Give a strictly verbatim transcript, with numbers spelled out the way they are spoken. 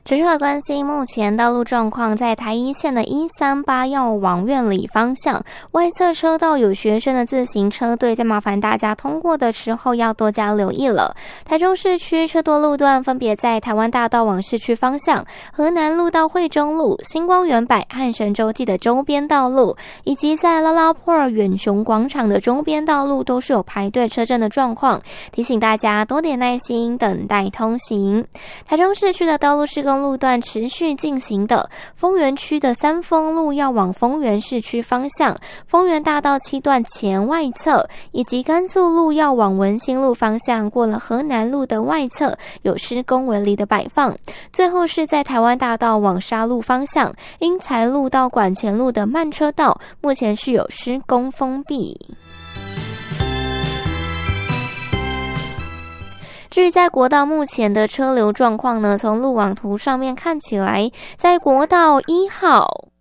持续的关心目前道路状况，在台一线的一三八要往苑里方向，外侧车道有学生的自行车队，在麻烦大家通过的时候要多加留意了。台中市区车多路段分别在台湾大道往市区方向、河南路到惠中路、星光园百和神州记的周边道路，以及在拉拉坡尔远雄广场的周边道路都是有排队车阵的状况，提醒大家多点耐心等待通行。台中市区的道路施工路段持续进行的，丰原区的三丰路要往丰原市区方向，丰原大道七段前外侧，以及甘肃路要往文心路方向，过了河南路的外侧有施工围篱的摆放。最后是在台湾大道往沙路方向，英才路到管前路的慢车道，目前是有施工封闭。至于在国道目前的车流状况呢，从路网图上面看起来，在国道一号